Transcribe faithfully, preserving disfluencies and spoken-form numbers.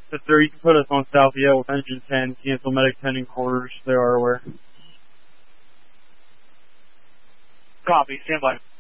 The three, you can put us on South Yale with engine ten, cancel medic ten in quarters, they are aware. Copy, stand by.